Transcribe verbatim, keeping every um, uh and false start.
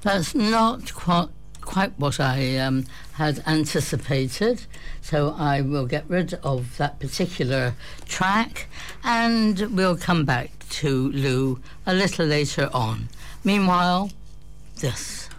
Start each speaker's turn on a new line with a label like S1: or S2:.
S1: That's not quite quite what I um, had anticipated, so I will get rid of that particular track and we'll come back to Lou a little later on. Meanwhile, this.